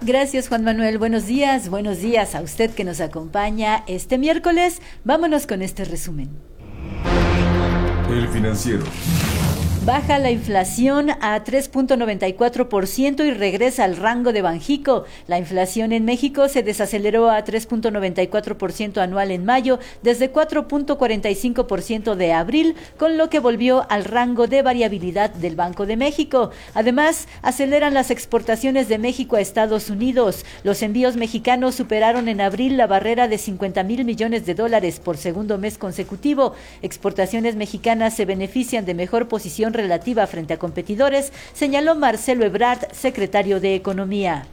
Gracias, Juan Manuel. Buenos días a usted que nos acompaña este miércoles. Vámonos con este resumen. El Financiero. Baja la inflación a 3.94% y regresa al rango de Banjico. La inflación en México se desaceleró a 3.94% anual en mayo, desde 4.45% de abril, con lo que volvió al rango de variabilidad del Banco de México. Además, aceleran las exportaciones de México a Estados Unidos. Los envíos mexicanos superaron en abril la barrera de $50,000 millones por segundo mes consecutivo. Exportaciones mexicanas se benefician de mejor posición relativa frente a competidores, señaló Marcelo Ebrard, secretario de Economía.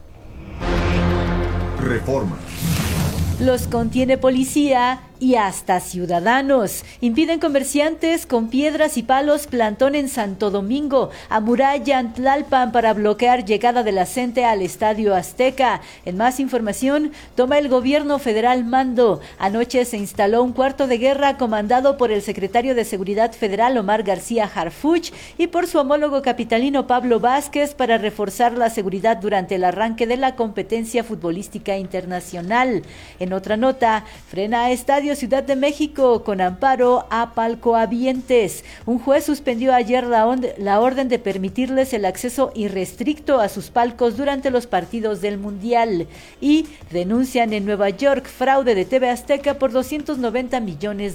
Reforma. Los contiene policía y hasta ciudadanos. Impiden comerciantes con piedras y palos plantón en Santo Domingo. Amurallan Tlalpan para bloquear llegada de la gente al Estadio Azteca. En más información, toma el gobierno federal mando. Anoche se instaló un cuarto de guerra comandado por el secretario de Seguridad Federal Omar García Harfuch y por su homólogo capitalino Pablo Vázquez para reforzar la seguridad durante el arranque de la competencia futbolística internacional. En otra nota, frena a Estadio Ciudad de México con amparo a palcohabientes. Un juez suspendió ayer la orden de permitirles el acceso irrestricto a sus palcos durante los partidos del Mundial. Y denuncian en Nueva York fraude de TV Azteca por $290 millones.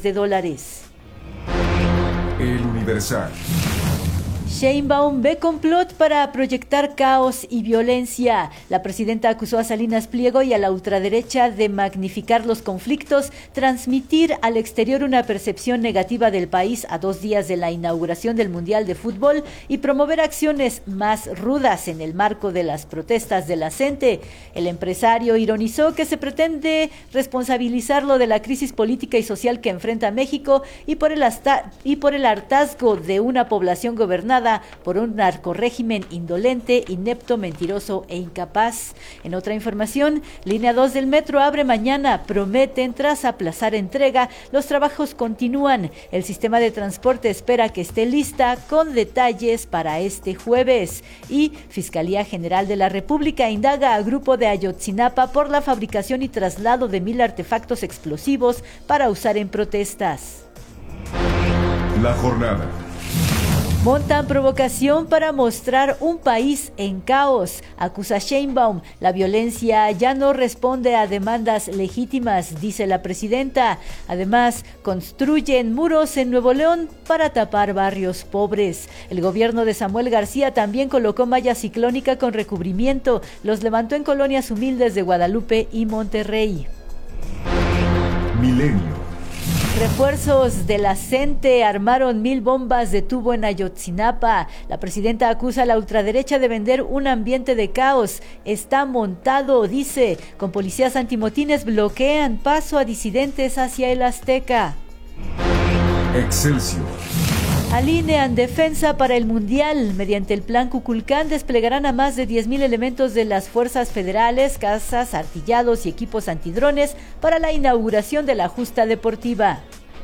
El Universal. Sheinbaum ve complot para proyectar caos y violencia. La presidenta acusó a Salinas Pliego y a la ultraderecha de magnificar los conflictos, transmitir al exterior una percepción negativa del país a 2 días de la inauguración del Mundial de Fútbol y promover acciones más rudas en el marco de las protestas de la gente. El empresario ironizó que se pretende responsabilizarlo de la crisis política y social que enfrenta México y por el hartazgo de una población gobernada por un narcorrégimen indolente, inepto, mentiroso e incapaz. En otra información, línea 2 del metro abre mañana, prometen tras aplazar entrega, los trabajos continúan. El sistema de transporte espera que esté lista con detalles para este jueves. Y Fiscalía General de la República indaga a grupo de Ayotzinapa por la fabricación y traslado de 1,000 artefactos explosivos para usar en protestas. La jornada. Montan provocación para mostrar un país en caos. Acusa Sheinbaum. La violencia ya no responde a demandas legítimas, dice la presidenta. Además, construyen muros en Nuevo León para tapar barrios pobres. El gobierno de Samuel García también colocó malla ciclónica con recubrimiento. Los levantó en colonias humildes de Guadalupe y Monterrey. Milenio. Refuerzos de la CENTE armaron 1,000 bombas de tubo en Ayotzinapa. La presidenta acusa a la ultraderecha de vender un ambiente de caos. Está montado, dice. Con policías antimotines bloquean paso a disidentes hacia el Azteca. Excelsior. Alinean defensa para el Mundial. Mediante el Plan Kukulcán desplegarán a más de 10,000 elementos de las fuerzas federales, cazas, artillados y equipos antidrones para la inauguración de la justa deportiva.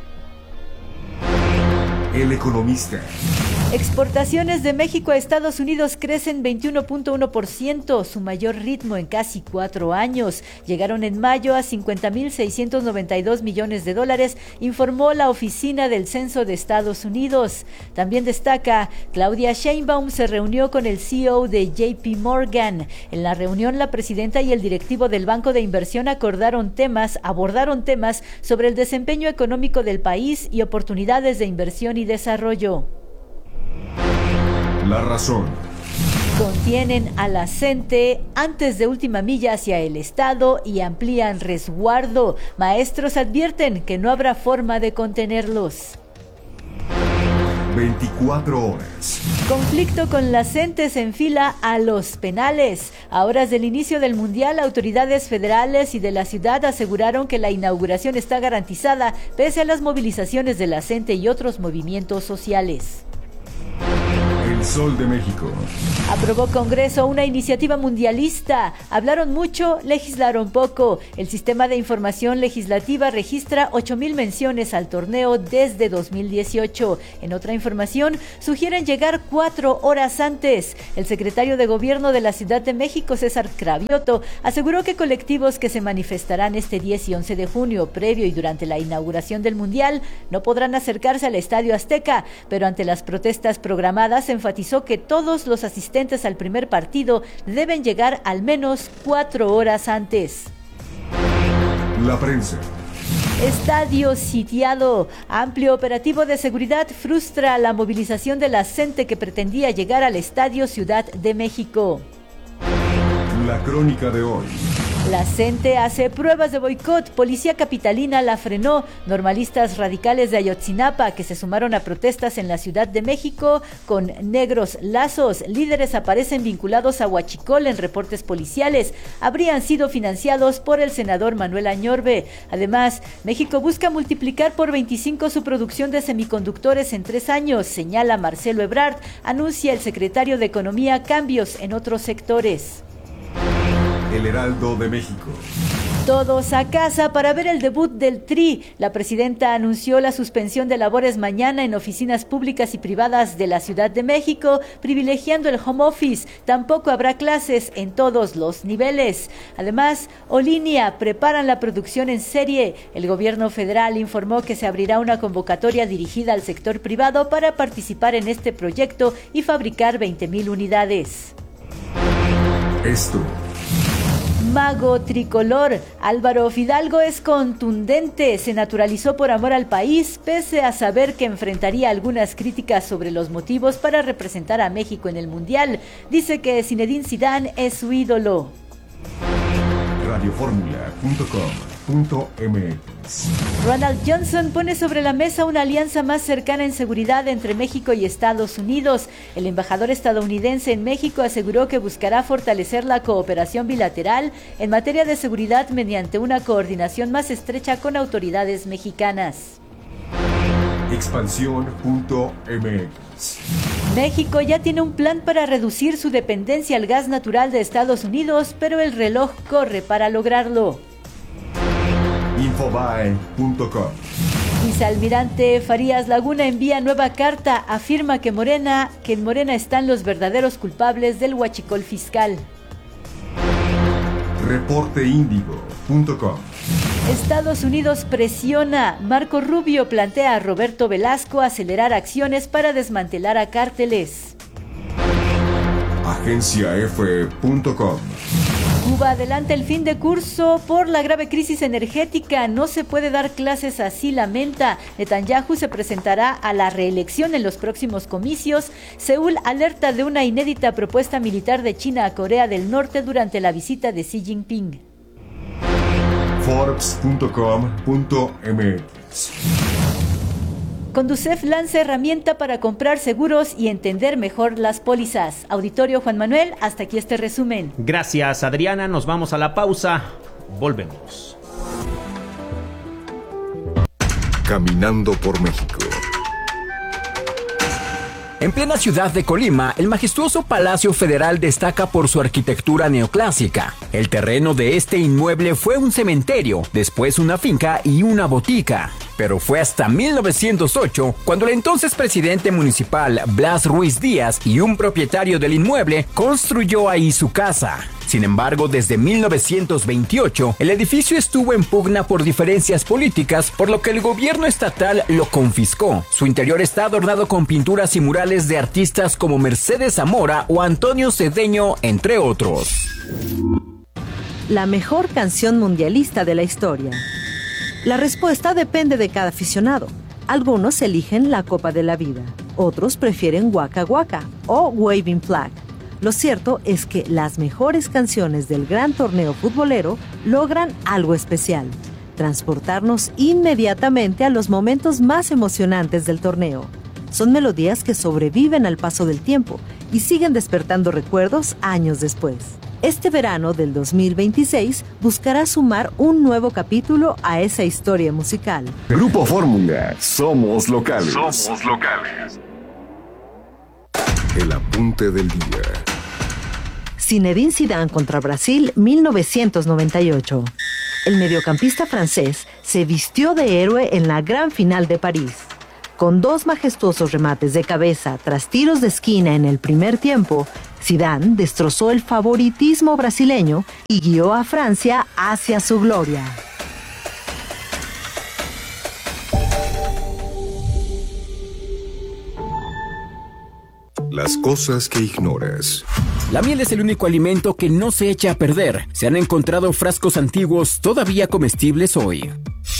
El Economista. Exportaciones de México a Estados Unidos crecen 21.1%, su mayor ritmo en casi 4 años. Llegaron en mayo a $50,692 millones, informó la Oficina del Censo de Estados Unidos. También destaca, Claudia Sheinbaum se reunió con el CEO de JP Morgan. En la reunión, la presidenta y el directivo del Banco de Inversión abordaron temas sobre el desempeño económico del país y oportunidades de inversión y desarrollo. La Razón. Contienen a la CENTE antes de última milla hacia el Estado y amplían resguardo. Maestros advierten que no habrá forma de contenerlos. 24 horas. Conflicto con la CENTE se enfila a los penales. A horas del inicio del Mundial, autoridades federales y de la ciudad aseguraron que la inauguración está garantizada pese a las movilizaciones de la CENTE y otros movimientos sociales. El El Sol de México. Aprobó Congreso una iniciativa mundialista. Hablaron mucho, legislaron poco. El Sistema de Información Legislativa registra 8,000 menciones al torneo desde 2018. En otra información, sugieren llegar 4 horas antes. El secretario de Gobierno de la Ciudad de México, César Cravioto, aseguró que colectivos que se manifestarán este 10 y 11 de junio, previo y durante la inauguración del Mundial, no podrán acercarse al Estadio Azteca, pero ante las protestas programadas enfatizó que todos los asistentes al primer partido deben llegar al menos 4 horas antes. La prensa. Estadio sitiado. Amplio operativo de seguridad frustra la movilización de la gente que pretendía llegar al Estadio Ciudad de México. La crónica de hoy. La CENTE hace pruebas de boicot. Policía capitalina la frenó. Normalistas radicales de Ayotzinapa que se sumaron a protestas en la Ciudad de México con negros lazos. Líderes aparecen vinculados a Huachicol en reportes policiales. Habrían sido financiados por el senador Manuel Añorbe. Además, México busca multiplicar por 25 su producción de semiconductores en 3 años, señala Marcelo Ebrard. Anuncia el secretario de Economía cambios en otros sectores. El Heraldo de México. Todos a casa para ver el debut del Tri. La presidenta anunció la suspensión de labores mañana en oficinas públicas y privadas de la Ciudad de México, privilegiando el home office. Tampoco habrá clases en todos los niveles. Además, Olinia preparan la producción en serie. El gobierno federal informó que se abrirá una convocatoria dirigida al sector privado para participar en este proyecto y fabricar 20,000 unidades. Esto. Mago tricolor. Álvaro Fidalgo es contundente. Se naturalizó por amor al país, pese a saber que enfrentaría algunas críticas sobre los motivos para representar a México en el Mundial. Dice que Zinedine Zidane es su ídolo. Radioformula.com.mx. Ronald Johnson pone sobre la mesa una alianza más cercana en seguridad entre México y Estados Unidos. El embajador estadounidense en México aseguró que buscará fortalecer la cooperación bilateral en materia de seguridad mediante una coordinación más estrecha con autoridades mexicanas. Expansión.mx. México ya tiene un plan para reducir su dependencia al gas natural de Estados Unidos, pero el reloj corre para lograrlo. Infobae.com. Vicealmirante Farías Laguna envía nueva carta, afirma que en Morena están los verdaderos culpables del huachicol fiscal. Reporteindigo.com. Estados Unidos presiona. Marco Rubio plantea a Roberto Velasco acelerar acciones para desmantelar a cárteles. AgenciaF.com. Cuba adelanta el fin de curso por la grave crisis energética. No se puede dar clases así, lamenta. Netanyahu se presentará a la reelección en los próximos comicios. Seúl alerta de una inédita propuesta militar de China a Corea del Norte durante la visita de Xi Jinping. Forbes.com.mx. Conducef lanza herramienta para comprar seguros y entender mejor las pólizas. Auditorio Juan Manuel, hasta aquí este resumen. Gracias, Adriana. Nos vamos a la pausa. Volvemos. Caminando por México. En plena ciudad de Colima, el majestuoso Palacio Federal destaca por su arquitectura neoclásica. El terreno de este inmueble fue un cementerio, después una finca y una botica. Pero fue hasta 1908 cuando el entonces presidente municipal Blas Ruiz Díaz y un propietario del inmueble construyó ahí su casa. Sin embargo, desde 1928, el edificio estuvo en pugna por diferencias políticas, por lo que el gobierno estatal lo confiscó. Su interior está adornado con pinturas y murales de artistas como Mercedes Zamora o Antonio Cedeño, entre otros. La mejor canción mundialista de la historia. La respuesta depende de cada aficionado. Algunos eligen La Copa de la Vida, otros prefieren Waka Waka o Waving Flag. Lo cierto es que las mejores canciones del gran torneo futbolero logran algo especial: transportarnos inmediatamente a los momentos más emocionantes del torneo. Son melodías que sobreviven al paso del tiempo y siguen despertando recuerdos años después. Este verano del 2026 buscará sumar un nuevo capítulo a esa historia musical. Grupo Fórmula. Somos locales. El apunte del día. Zinedine Zidane contra Brasil, 1998. El mediocampista francés se vistió de héroe en la gran final de París. Con 2 majestuosos remates de cabeza tras tiros de esquina en el primer tiempo, Zidane destrozó el favoritismo brasileño y guió a Francia hacia su gloria. Las cosas que ignoras. La miel es el único alimento que no se echa a perder. Se han encontrado frascos antiguos todavía comestibles hoy.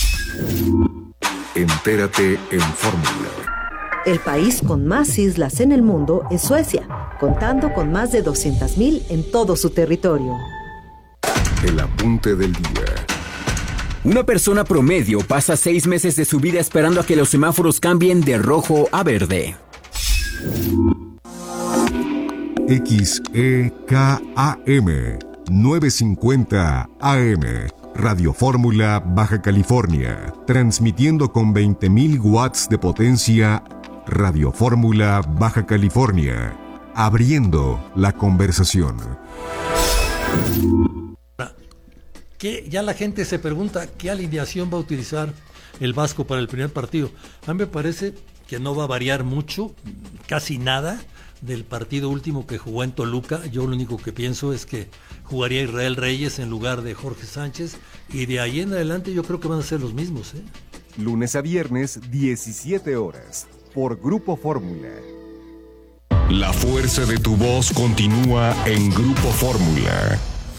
Entérate en Fórmula. El país con más islas en el mundo es Suecia, contando con más de 200,000 en todo su territorio. El apunte del día. Una persona promedio pasa 6 meses de su vida esperando a que los semáforos cambien de rojo a verde. XEKAM 950 AM. Radio Fórmula, Baja California. Transmitiendo con 20,000 watts de potencia. Radio Fórmula, Baja California. Abriendo la conversación. Que ya la gente se pregunta qué alineación va a utilizar el Vasco para el primer partido. A mí me parece que no va a variar mucho, casi nada, del partido último que jugó en Toluca. Yo lo único que pienso es que jugaría Israel Reyes en lugar de Jorge Sánchez, y de ahí en adelante yo creo que van a ser los mismos, ¿eh? Lunes a viernes, 17 horas, por Grupo Fórmula. La fuerza de tu voz continúa en Grupo Fórmula.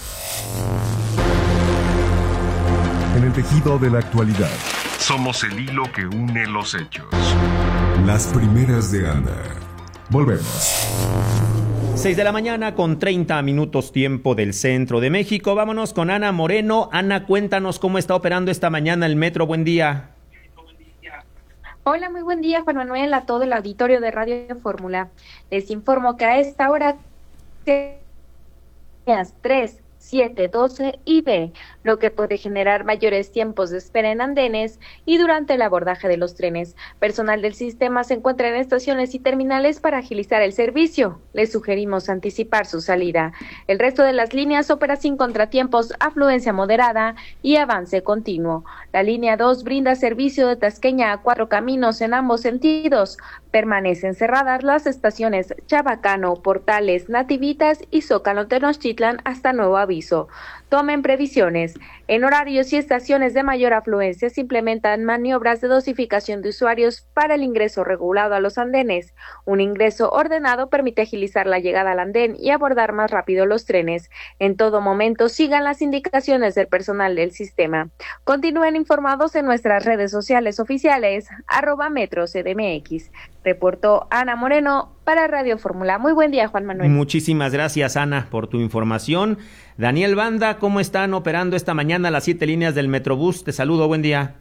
En el tejido de la actualidad. Somos el hilo que une los hechos. Las primeras de Ana. Volvemos. 6 de la mañana con 30 minutos tiempo del centro de México. Vámonos con Ana Moreno. Ana, cuéntanos cómo está operando esta mañana el metro. Buen día. Hola, muy buen día, Juan Manuel, a todo el auditorio de Radio Fórmula. Les informo que a esta hora 3, 7, 12 y B, lo que puede generar mayores tiempos de espera en andenes y durante el abordaje de los trenes. Personal del sistema se encuentra en estaciones y terminales para agilizar el servicio. Les sugerimos anticipar su salida. El resto de las líneas opera sin contratiempos, afluencia moderada y avance continuo. La línea 2 brinda servicio de Tasqueña a 4 caminos en ambos sentidos. Permanecen cerradas las estaciones Chabacano, Portales, Nativitas y Zócalo Tenochtitlan hasta nuevo aviso. Tomen previsiones. En horarios y estaciones de mayor afluencia se implementan maniobras de dosificación de usuarios para el ingreso regulado a los andenes. Un ingreso ordenado permite agilizar la llegada al andén y abordar más rápido los trenes. En todo momento sigan las indicaciones del personal del sistema. Continúen informados en nuestras redes sociales oficiales, @MetroCDMX. Reportó Ana Moreno para Radio Fórmula. Muy buen día, Juan Manuel. Muchísimas gracias, Ana, por tu información. Daniel Banda, ¿cómo están operando esta mañana las 7 líneas del Metrobús? Te saludo, buen día.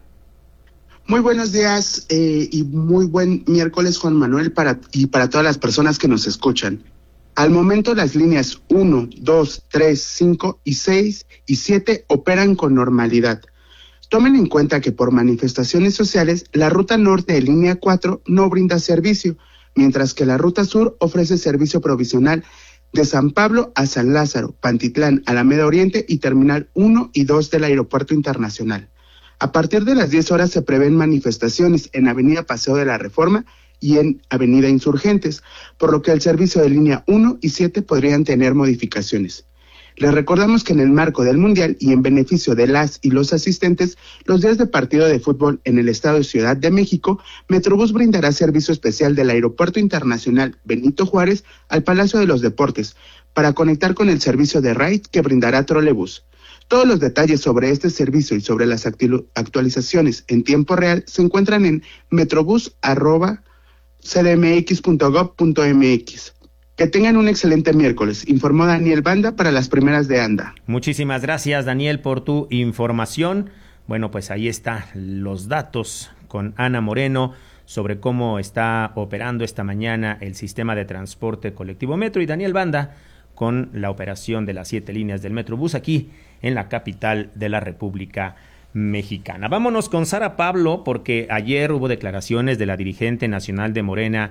Muy buenos días y muy buen miércoles, Juan Manuel, para todas las personas que nos escuchan. Al momento las líneas 1, 2, 3, 5 y 6 y 7 operan con normalidad. Tomen en cuenta que por manifestaciones sociales, la ruta norte de línea 4 no brinda servicio, mientras que la ruta sur ofrece servicio provisional de San Pablo a San Lázaro, Pantitlán, Alameda Oriente y Terminal 1 y 2 del Aeropuerto Internacional. A partir de las 10 horas se prevén manifestaciones en Avenida Paseo de la Reforma y en Avenida Insurgentes, por lo que el servicio de línea 1 y 7 podrían tener modificaciones. Les recordamos que en el marco del Mundial y en beneficio de las y los asistentes, los días de partido de fútbol en el estado de Ciudad de México, Metrobús brindará servicio especial del Aeropuerto Internacional Benito Juárez al Palacio de los Deportes para conectar con el servicio de RAID que brindará Trolebús. Todos los detalles sobre este servicio y sobre las actualizaciones en tiempo real se encuentran en metrobús@cdmx.gov.mx. Que tengan un excelente miércoles, informó Daniel Banda para las primeras de ANDA. Muchísimas gracias, Daniel, por tu información. Bueno, pues ahí están los datos con Ana Moreno sobre cómo está operando esta mañana el sistema de transporte colectivo Metro, y Daniel Banda con la operación de las 7 líneas del Metrobús aquí en la capital de la República Mexicana. Vámonos con Sara Pablo, porque ayer hubo declaraciones de la dirigente nacional de Morena,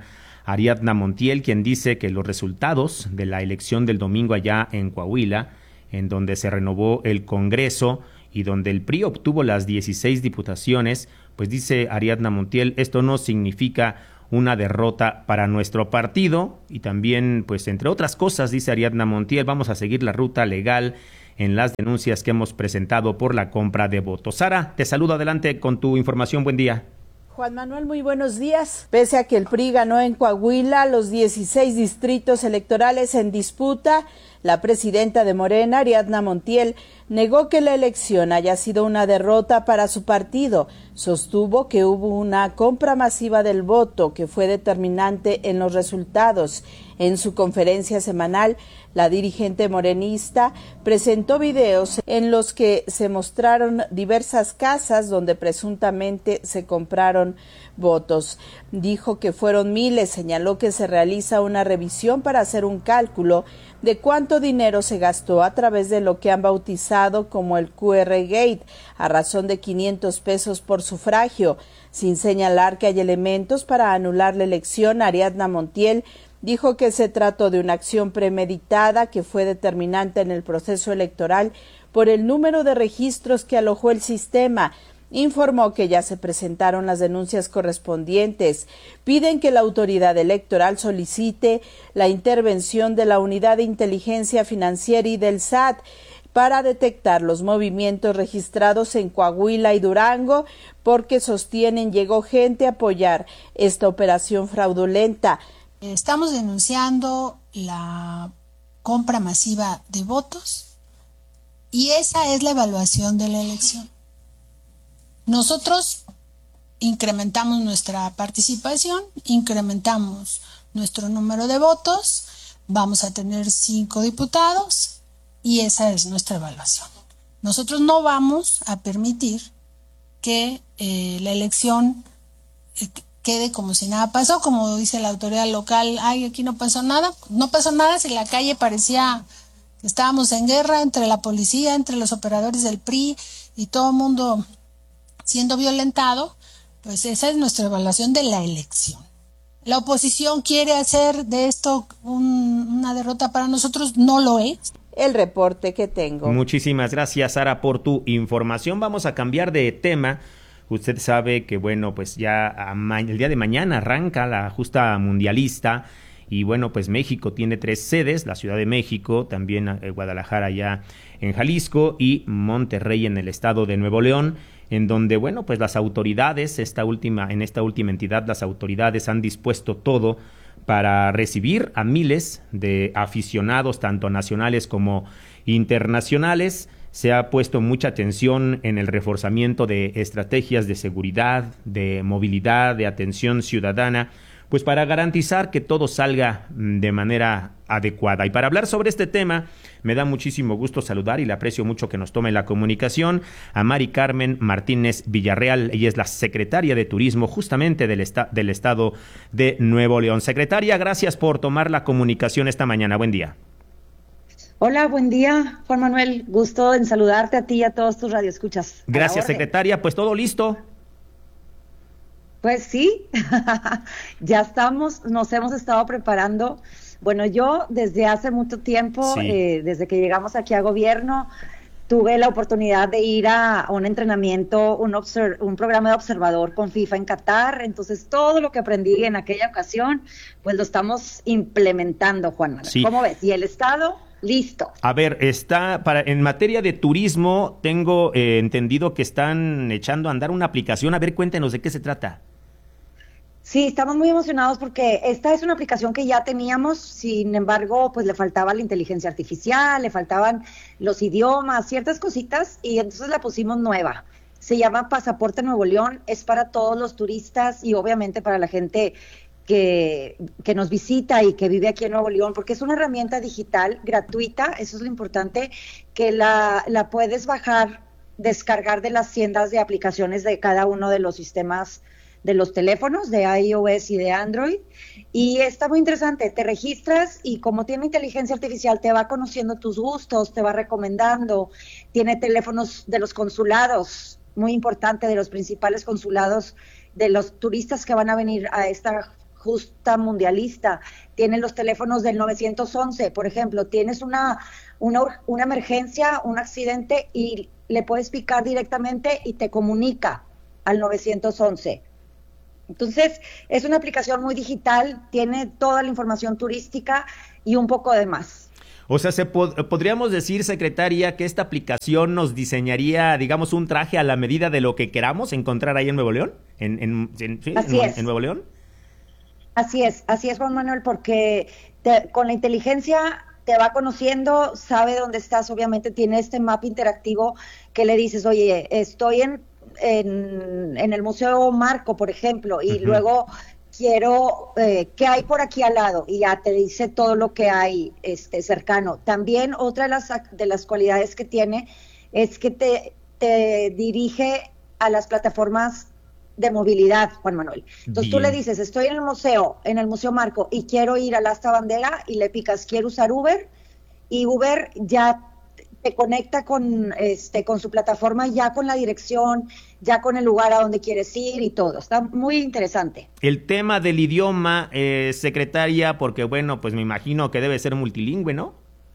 Ariadna Montiel, quien dice que los resultados de la elección del domingo allá en Coahuila, en donde se renovó el Congreso y donde el PRI obtuvo las 16 diputaciones, pues dice Ariadna Montiel, esto no significa una derrota para nuestro partido, y también, pues entre otras cosas, dice Ariadna Montiel, vamos a seguir la ruta legal en las denuncias que hemos presentado por la compra de votos. Sara, te saludo, adelante con tu información, buen día. Juan Manuel, muy buenos días. Pese a que el PRI ganó en Coahuila los 16 distritos electorales en disputa, la presidenta de Morena, Ariadna Montiel, negó que la elección haya sido una derrota para su partido. Sostuvo que hubo una compra masiva del voto que fue determinante en los resultados. En su conferencia semanal, la dirigente morenista presentó videos en los que se mostraron diversas casas donde presuntamente se compraron votos. Dijo que fueron miles, señaló que se realiza una revisión para hacer un cálculo de cuánto dinero se gastó a través de lo que han bautizado como el QR Gate, a razón de 500 pesos por sufragio. Sin señalar que hay elementos para anular la elección, Ariadna Montiel dijo que se trató de una acción premeditada que fue determinante en el proceso electoral por el número de registros que alojó el sistema. Informó que ya se presentaron las denuncias correspondientes. Piden que la autoridad electoral solicite la intervención de la Unidad de Inteligencia Financiera y del SAT para detectar los movimientos registrados en Coahuila y Durango, porque sostienen llegó gente a apoyar esta operación fraudulenta. Estamos denunciando la compra masiva de votos y esa es la evaluación de la elección. Nosotros incrementamos nuestra participación, incrementamos nuestro número de votos, vamos a tener 5 diputados y esa es nuestra evaluación. Nosotros no vamos a permitir que la elección quede como si nada pasó, como dice la autoridad local, ay, aquí no pasó nada si la calle parecía que estábamos en guerra entre la policía, entre los operadores del PRI y todo el mundo siendo violentado. Pues esa es nuestra evaluación de la elección. La oposición quiere hacer de esto una derrota para nosotros, no lo es. El reporte que tengo. Muchísimas gracias, Sara, por tu información. Vamos a cambiar de tema. Usted sabe que, bueno, pues ya el día de mañana arranca la justa mundialista y, bueno, pues México tiene 3 sedes, la Ciudad de México, también Guadalajara allá en Jalisco y Monterrey en el estado de Nuevo León, en donde, bueno, pues las autoridades, en esta última entidad, las autoridades han dispuesto todo para recibir a miles de aficionados, tanto nacionales como internacionales. Se ha puesto mucha atención en el reforzamiento de estrategias de seguridad, de movilidad, de atención ciudadana, pues para garantizar que todo salga de manera adecuada. Y para hablar sobre este tema, me da muchísimo gusto saludar y le aprecio mucho que nos tome la comunicación a Mari Carmen Martínez Villarreal. Ella es la secretaria de Turismo justamente del estado de Nuevo León. Secretaria, gracias por tomar la comunicación esta mañana. Buen día. Hola, buen día, Juan Manuel. Gusto en saludarte a ti y a todos tus radioescuchas. Gracias, secretaria. Pues todo listo. Pues sí, ya estamos, nos hemos estado preparando. Bueno, yo desde hace mucho tiempo, desde que llegamos aquí a gobierno, tuve la oportunidad de ir a un entrenamiento, un programa de observador con FIFA en Qatar. Entonces, todo lo que aprendí en aquella ocasión, pues lo estamos implementando, Juan Manuel. Sí. ¿Cómo ves? ¿Y el Estado? Listo. A ver, en materia de turismo, tengo entendido que están echando a andar una aplicación. A ver, cuéntenos de qué se trata. Sí, estamos muy emocionados porque esta es una aplicación que ya teníamos, sin embargo, pues le faltaba la inteligencia artificial, le faltaban los idiomas, ciertas cositas, y entonces la pusimos nueva. Se llama Pasaporte Nuevo León, es para todos los turistas y obviamente para la gente que nos visita y que vive aquí en Nuevo León, porque es una herramienta digital gratuita, eso es lo importante, que la puedes bajar, descargar de las tiendas de aplicaciones de cada uno de los sistemas de los teléfonos de iOS y de Android, y está muy interesante. Te registras y como tiene inteligencia artificial te va conociendo tus gustos, te va recomendando, tiene teléfonos de los consulados, muy importante, de los principales consulados, de los turistas que van a venir a esta justa mundialista, tiene los teléfonos del 911, por ejemplo, tienes una emergencia, un accidente y le puedes picar directamente y te comunica al 911. Entonces, es una aplicación muy digital, tiene toda la información turística y un poco de más. O sea, podríamos decir, secretaria, que esta aplicación nos diseñaría, digamos, un traje a la medida de lo que queramos encontrar ahí en Nuevo León, en Nuevo León. Así es, Juan Manuel, porque con la inteligencia te va conociendo, sabe dónde estás, obviamente tiene este mapa interactivo que le dices, oye, estoy en el Museo Marco, por ejemplo, y luego quiero, ¿qué hay por aquí al lado? Y ya te dice todo lo que hay cercano. También otra de las cualidades que tiene es que te dirige a las plataformas de movilidad, Juan Manuel. Entonces tú le dices, estoy en el Museo Marco y quiero ir al Asta Bandera y le picas, quiero usar Uber, y Uber ya te conecta con su plataforma, ya con la dirección, ya con el lugar a donde quieres ir y todo. Está muy interesante. El tema del idioma, secretaria, porque bueno, pues me imagino que debe ser multilingüe, ¿no?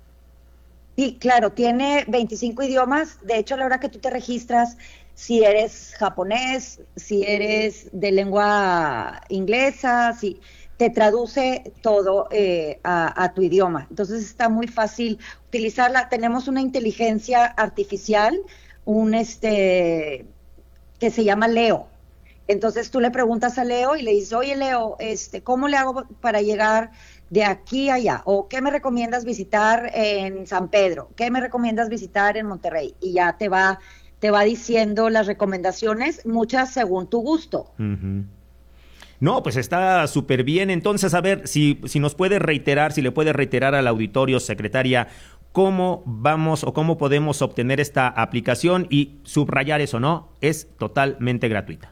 Sí, claro, tiene 25 idiomas. De hecho, a la hora que tú te registras, si eres japonés, si eres de lengua inglesa, si te traduce todo a tu idioma. Entonces está muy fácil utilizarla. Tenemos una inteligencia artificial, que se llama Leo. Entonces tú le preguntas a Leo y le dices, oye Leo, ¿cómo le hago para llegar de aquí a allá? ¿O qué me recomiendas visitar en San Pedro? ¿Qué me recomiendas visitar en Monterrey? Y ya te va diciendo las recomendaciones, muchas según tu gusto. Uh-huh. No, pues está súper bien. Entonces, a ver, si nos puede reiterar, si le puede reiterar al auditorio, secretaria, cómo vamos o cómo podemos obtener esta aplicación, y subrayar eso, ¿no? Es totalmente gratuita.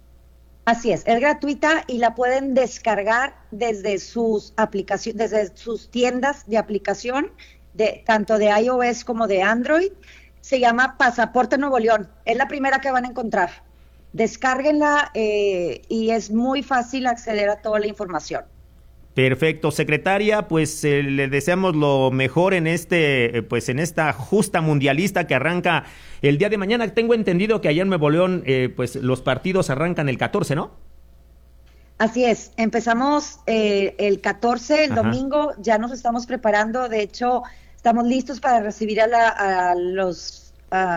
Así es gratuita y la pueden descargar desde sus aplicaciones, desde sus tiendas de aplicación, tanto de iOS como de Android. Se llama Pasaporte Nuevo León. Es la primera que van a encontrar. Descárguenla y es muy fácil acceder a toda la información. Perfecto, secretaria, pues le deseamos lo mejor en en esta justa mundialista que arranca el día de mañana. Tengo entendido que allá en Nuevo León pues los partidos arrancan el 14, ¿no? Así es, empezamos el 14, el domingo, ya nos estamos preparando. De hecho, estamos listos para recibir a los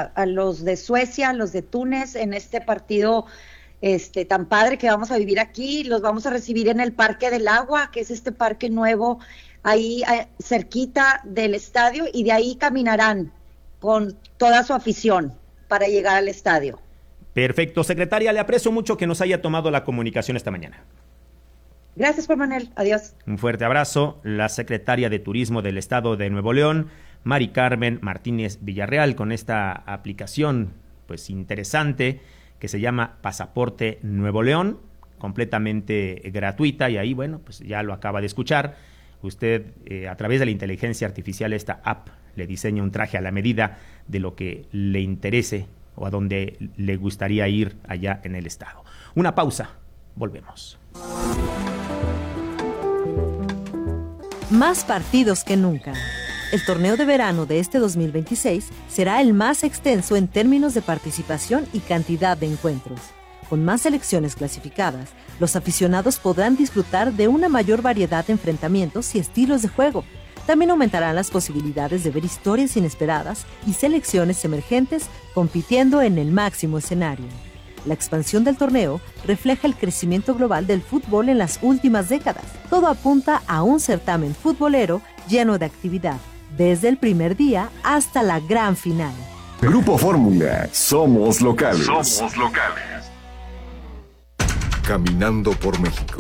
de Suecia, a los de Túnez en este partido tan padre que vamos a vivir aquí. Los vamos a recibir en el Parque del Agua, que es este parque nuevo ahí cerquita del estadio, y de ahí caminarán con toda su afición para llegar al estadio. Perfecto, secretaria, le aprecio mucho que nos haya tomado la comunicación esta mañana. Gracias, Juan Manuel. Adiós. Un fuerte abrazo. La secretaria de Turismo del Estado de Nuevo León, Mari Carmen Martínez Villarreal, con esta aplicación pues interesante que se llama Pasaporte Nuevo León, completamente gratuita, y ahí, bueno, pues ya lo acaba de escuchar. Usted, a través de la inteligencia artificial, esta app le diseña un traje a la medida de lo que le interese o a donde le gustaría ir allá en el estado. Una pausa, volvemos. Más partidos que nunca. El torneo de verano de este 2026 será el más extenso en términos de participación y cantidad de encuentros. Con más selecciones clasificadas, los aficionados podrán disfrutar de una mayor variedad de enfrentamientos y estilos de juego. También aumentarán las posibilidades de ver historias inesperadas y selecciones emergentes compitiendo en el máximo escenario. La expansión del torneo refleja el crecimiento global del fútbol en las últimas décadas. Todo apunta a un certamen futbolero lleno de actividad, desde el primer día hasta la gran final. Grupo Fórmula, somos locales. Somos locales. Caminando por México.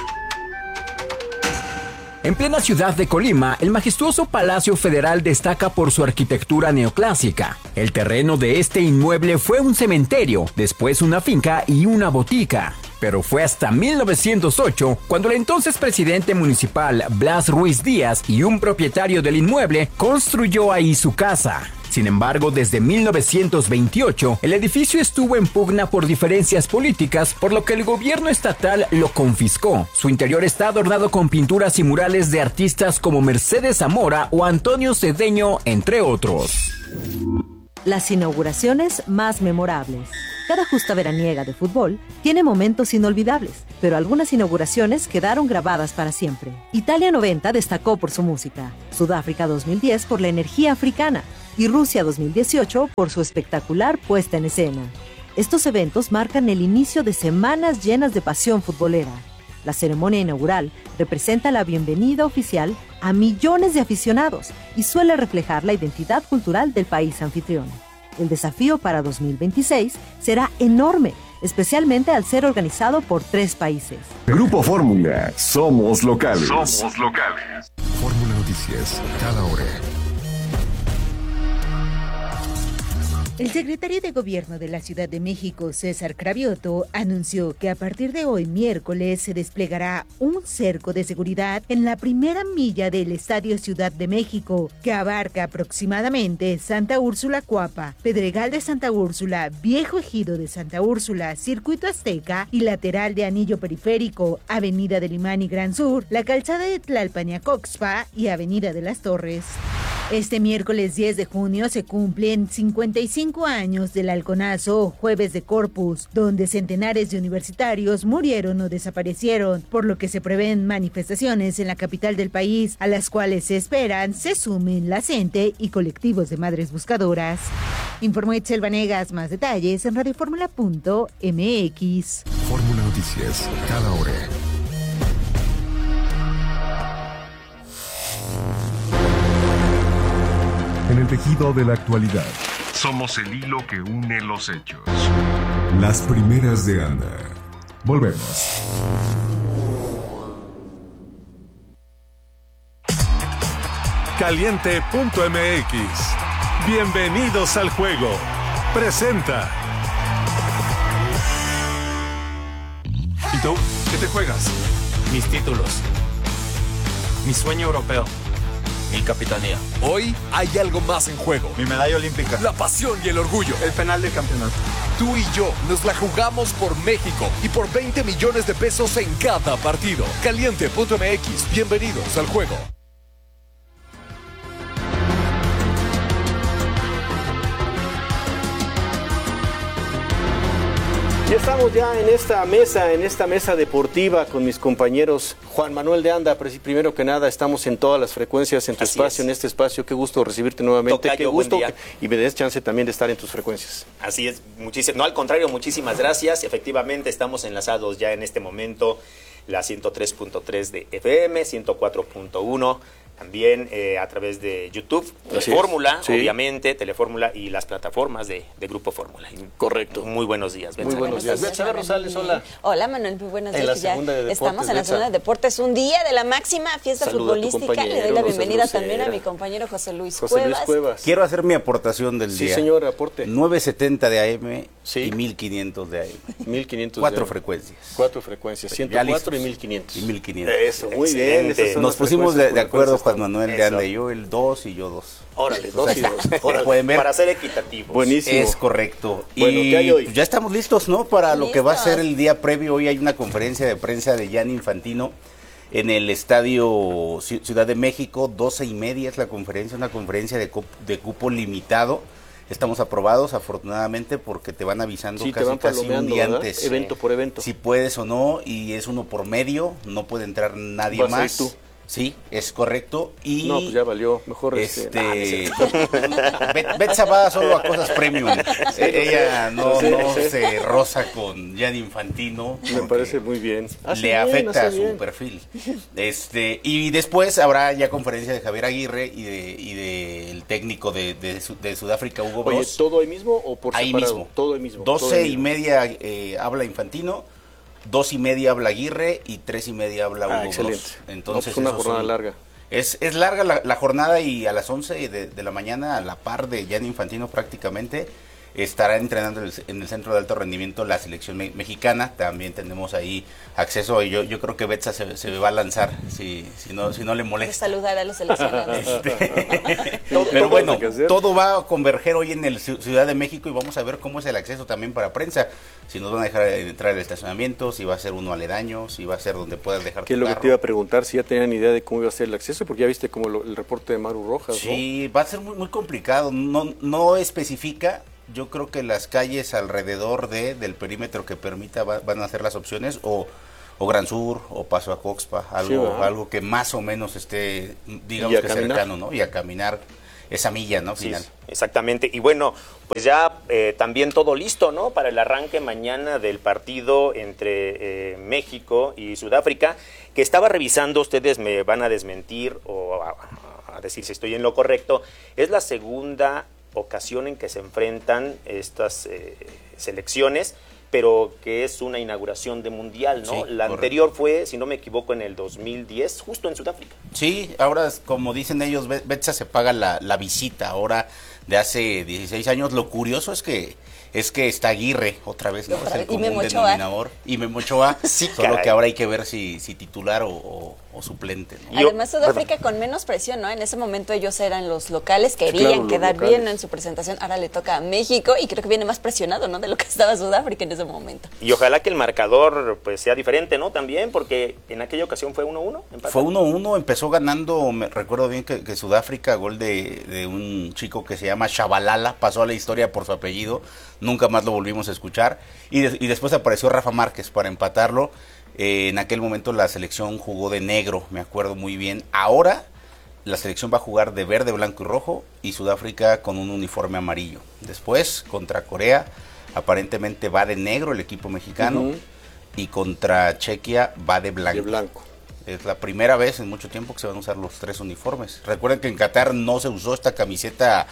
En plena ciudad de Colima, el majestuoso Palacio Federal destaca por su arquitectura neoclásica. El terreno de este inmueble fue un cementerio, después una finca y una botica. Pero fue hasta 1908 cuando el entonces presidente municipal Blas Ruiz Díaz y un propietario del inmueble construyó ahí su casa. Sin embargo, desde 1928, el edificio estuvo en pugna por diferencias políticas, por lo que el gobierno estatal lo confiscó. Su interior está adornado con pinturas y murales de artistas como Mercedes Zamora o Antonio Cedeño, entre otros. Las inauguraciones más memorables. Cada justa veraniega de fútbol tiene momentos inolvidables, pero algunas inauguraciones quedaron grabadas para siempre. Italia 90 destacó por su música, Sudáfrica 2010 por la energía africana y Rusia 2018 por su espectacular puesta en escena. Estos eventos marcan el inicio de semanas llenas de pasión futbolera. La ceremonia inaugural representa la bienvenida oficial a millones de aficionados y suele reflejar la identidad cultural del país anfitrión. El desafío para 2026 será enorme, especialmente al ser organizado por 3 países. Grupo Fórmula, somos locales. Somos locales. Fórmula Noticias, cada hora. El secretario de Gobierno de la Ciudad de México, César Cravioto, anunció que a partir de hoy, miércoles, se desplegará un cerco de seguridad en la primera milla del Estadio Ciudad de México, que abarca aproximadamente Santa Úrsula Cuapa, Pedregal de Santa Úrsula, Viejo Ejido de Santa Úrsula, Circuito Azteca y lateral de Anillo Periférico, Avenida del Imán y Gran Sur, la calzada de Tlalpan y Acoxpa y Avenida de las Torres. Este miércoles 10 de junio se cumplen 55 años del halconazo Jueves de Corpus, donde centenares de universitarios murieron o desaparecieron, por lo que se prevén manifestaciones en la capital del país, a las cuales se esperan se sumen la CENTE y colectivos de madres buscadoras. Informó Itzel Vanegas, más detalles en radioformula.mx. Fórmula Noticias, cada hora. En el tejido de la actualidad, somos el hilo que une los hechos. Las primeras de Ana. Volvemos. Caliente.mx. Bienvenidos al juego. Presenta. ¿Y tú? ¿Qué te juegas? Mis títulos. Mi sueño europeo. Mi capitanía. Hoy hay algo más en juego. Mi medalla olímpica. La pasión y el orgullo. El penal del campeonato. Tú y yo nos la jugamos por México y por 20 millones de pesos en cada partido. Caliente.mx. Bienvenidos al juego. Ya estamos ya en esta mesa deportiva con mis compañeros. Juan Manuel de Anda, primero que nada, estamos en todas las frecuencias en tu espacio, en este espacio. Qué gusto recibirte nuevamente. Tocayo, qué gusto y me des chance también de estar en tus frecuencias. Así es, no, al contrario, muchísimas gracias. Efectivamente, estamos enlazados ya en este momento, la 103.3 de FM, 104.1. También a través de YouTube, Fórmula, sí. Obviamente, Telefórmula y las plataformas de Grupo Fórmula. Correcto. Muy buenos días. Muy buenos días. Betsabe Rosales, hola. Hola, Manuel, muy buenos días. En la segunda de deportes, estamos en la segunda de deportes, un día de la máxima fiesta futbolística. Le doy la bienvenida también a mi compañero José Luis Cuevas. Quiero hacer mi aportación del día. Sí, señor, aporte. 970 de AM y 1500 de AM. 1500 Cuatro frecuencias. 104 y 1500. Y 1500. Eso, muy bien. Nos pusimos de acuerdo, Juan Manuel de Anda y yo, el 2 y yo 2. Órale, 2 y 2. Pueden ver. Para ser equitativos. Buenísimo. Es correcto. Bueno, y ¿qué hay hoy? Ya estamos listos, ¿no? Para lo que va a ser el día previo. Hoy hay una conferencia de prensa de Gianni Infantino en el Estadio Ciudad de México. 12:30 es la conferencia, una conferencia de cupo limitado. Estamos aprobados, afortunadamente, porque te van avisando casi un día antes. Evento por evento. Si puedes o no, y es uno por medio, no puede entrar nadie más. Tú. Sí, es correcto. Y no, pues ya valió. Mejor Betsa va solo a cosas premium. Ella no se roza con Gianni Infantino. Me parece muy bien. Le afecta a su perfil. Y después habrá ya conferencia de Javier Aguirre y del técnico de Sudáfrica, Hugo Bross. Oye, ¿todo ahí mismo o por ahí separado? Mismo. Todo ahí mismo. 12:30 habla Infantino. 2:30 habla Aguirre y 3:30 habla Hugo excelente. Bross. Entonces, es una jornada larga. Es larga la jornada y a las 11 de la mañana, a la par de Gianni Infantino prácticamente, estará entrenando en el centro de alto rendimiento la selección mexicana. También tenemos ahí acceso. Y yo creo que Betsa se va a lanzar si no le molesta. Saludar a los seleccionados. Pero bueno, todo va a converger hoy en el Ciudad de México y vamos a ver cómo es el acceso también para prensa. Si nos van a dejar entrar al estacionamiento, si va a ser uno aledaño, si va a ser donde puedas dejar tu ¿Qué es lo carro. que te iba a preguntar? Si ya tenían idea de cómo iba a ser el acceso, porque ya viste como el reporte de Maru Rojas, Sí, va a ser muy complicado. No especifica. Yo creo que las calles alrededor del perímetro que permita van a ser las opciones, o Gran Sur, o Paso a Coxpa, algo que más o menos esté, digamos que cercano, ¿no? Y a caminar esa milla, ¿no? Final. Sí, exactamente. Y bueno, pues ya también todo listo, ¿no? Para el arranque mañana del partido entre México y Sudáfrica, que estaba revisando, ustedes me van a desmentir o a decir si estoy en lo correcto, es la segunda ocasión en que se enfrentan estas selecciones, pero que es una inauguración de mundial, ¿no? Sí, la anterior fue, si no me equivoco, en el 2010, justo en Sudáfrica. Sí, ahora, como dicen ellos, Betsa se paga la visita ahora de hace 16 años. Lo curioso es que está Aguirre otra vez, ¿no? Es el común denominador. Y Memo Ochoa, sí, solo que ahora hay que ver si titular o suplente, ¿no? Además, Sudáfrica con menos presión, ¿no? En ese momento ellos eran los locales, querían quedar bien en su presentación. Ahora le toca a México y creo que viene más presionado, ¿no? De lo que estaba Sudáfrica en ese momento. Y ojalá que el marcador pues sea diferente, ¿no? También, porque en aquella ocasión fue 1-1. Fue 1-1, empezó ganando, me recuerdo bien que Sudáfrica, gol de un chico que se llama Shabalala, pasó a la historia por su apellido, nunca más lo volvimos a escuchar, y después apareció Rafa Márquez para empatarlo. En aquel momento la selección jugó de negro, me acuerdo muy bien. Ahora la selección va a jugar de verde, blanco y rojo, y Sudáfrica con un uniforme amarillo. Después, contra Corea, aparentemente va de negro el equipo mexicano, y contra Chequia va de blanco. De blanco. Es la primera vez en mucho tiempo que se van a usar los tres uniformes. Recuerden que en Qatar no se usó esta camiseta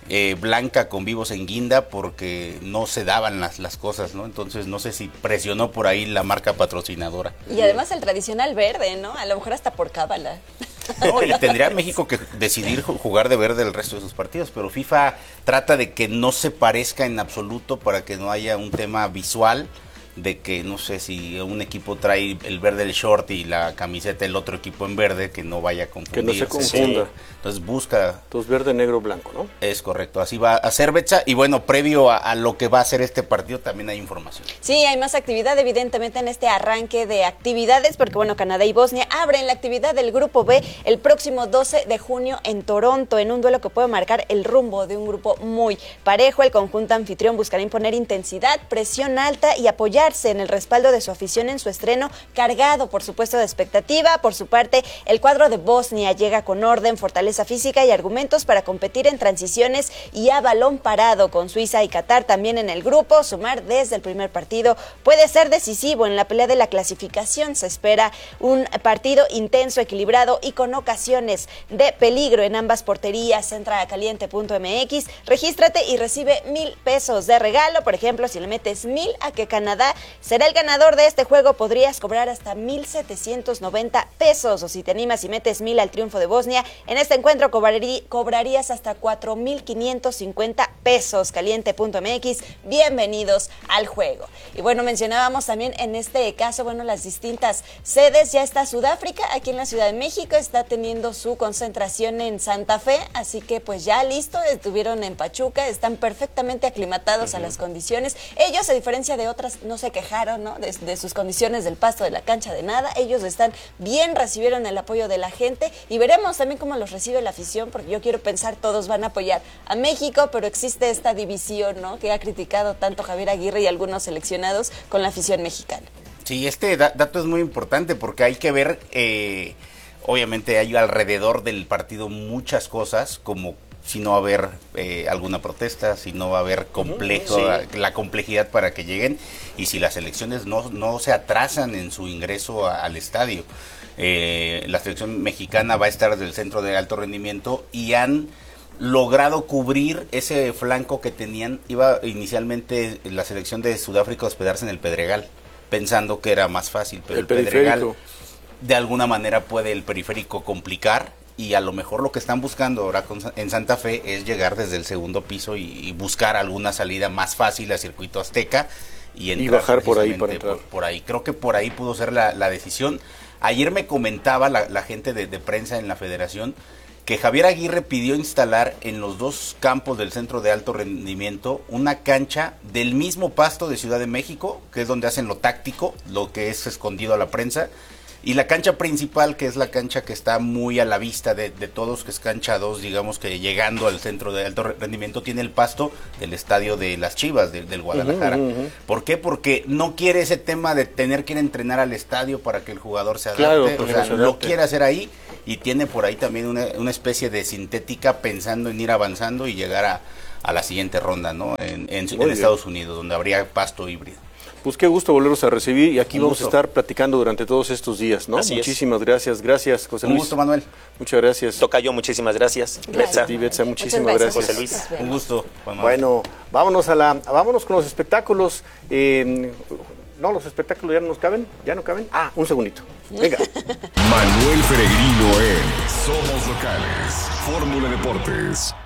blanca con vivos en guinda porque no se daban las cosas, ¿no? Entonces no sé si presionó por ahí la marca patrocinadora. Y además el tradicional verde, ¿no? A lo mejor hasta por cábala. No, y tendría México que decidir jugar de verde el resto de sus partidos, pero FIFA trata de que no se parezca en absoluto para que no haya un tema visual de que, no sé, si un equipo trae el verde el short y la camiseta el otro equipo en verde, que no vaya a confundir. Que no se confunda. Sí. Entonces busca... Entonces verde, negro, blanco, ¿no? Es correcto, así va a ser, Betsa. Y bueno, previo a lo que va a ser este partido también hay información. Sí, hay más actividad evidentemente en este arranque de actividades, porque bueno, Canadá y Bosnia abren la actividad del Grupo B el próximo 12 de junio en Toronto, en un duelo que puede marcar el rumbo de un grupo muy parejo. El conjunto anfitrión buscará imponer intensidad, presión alta y apoyarse en el respaldo de su afición en su estreno, cargado por supuesto de expectativa. Por su parte, el cuadro de Bosnia llega con orden, fortaleza física y argumentos para competir en transiciones y a balón parado. Con Suiza y Qatar también en el grupo, sumar desde el primer partido puede ser decisivo en la pelea de la clasificación. Se espera un partido intenso, equilibrado y con ocasiones de peligro en ambas porterías. Entra a caliente.mx, regístrate y recibe $1,000 de regalo. Por ejemplo, si le metes 1,000 a que Canadá será el ganador de este juego, podrías cobrar hasta $1,790. O si te animas y metes 1,000 al triunfo de Bosnia, en este encuentro cobrarías hasta $4,550. Caliente.mx, bienvenidos al juego. Y bueno, mencionábamos también en este caso, bueno, las distintas sedes. Ya está Sudáfrica aquí en la Ciudad de México, está teniendo su concentración en Santa Fe, así que pues ya listo, estuvieron en Pachuca, están perfectamente aclimatados a las condiciones. Ellos, a diferencia de otras, no se quejaron, ¿no? De sus condiciones del pasto, de la cancha, de nada. Ellos están bien, recibieron el apoyo de la gente y veremos también cómo los recibe la afición, porque yo quiero pensar todos van a apoyar a México, pero existe esta división, ¿no? Que ha criticado tanto Javier Aguirre y algunos seleccionados con la afición mexicana. Sí, este dato es muy importante porque hay que ver, obviamente hay alrededor del partido muchas cosas, como si no va a haber alguna protesta, si no va a haber la complejidad para que lleguen, y si las selecciones no se atrasan en su ingreso al estadio. La selección mexicana va a estar desde el centro de alto rendimiento y han logrado cubrir ese flanco que tenían. Iba inicialmente la selección de Sudáfrica a hospedarse en el Pedregal, pensando que era más fácil, pero el Pedregal de alguna manera puede el periférico complicar, y a lo mejor lo que están buscando ahora en Santa Fe es llegar desde el segundo piso y buscar alguna salida más fácil a Circuito Azteca y bajar por ahí para entrar. Por ahí, creo que por ahí pudo ser la decisión. Ayer me comentaba la gente de prensa en la federación que Javier Aguirre pidió instalar en los dos campos del centro de alto rendimiento una cancha del mismo pasto de Ciudad de México, que es donde hacen lo táctico, lo que es escondido a la prensa, y la cancha principal, que es la cancha que está muy a la vista de todos, que es cancha 2, digamos que llegando al centro de alto rendimiento, tiene el pasto del estadio de las Chivas, del Guadalajara. ¿Por qué? Porque no quiere ese tema de tener que ir a entrenar al estadio para que el jugador se adapte, o sea, lo quiere hacer ahí, y tiene por ahí también una especie de sintética pensando en ir avanzando y llegar a la siguiente ronda, ¿no? En Estados Unidos, donde habría pasto híbrido. Pues qué gusto volverlos a recibir y aquí vamos a estar platicando durante todos estos días, ¿no? Muchísimas gracias, José Luis. Un gusto, Manuel. Muchas gracias. Tocayo, muchísimas gracias. Betsa, muchísimas gracias. José Luis. Un gusto, Juan Manuel. Bueno, vámonos con los espectáculos. No, los espectáculos ya no nos caben, un segundito. Venga. Manuel Peregrino en Somos Locales, Fórmula Deportes.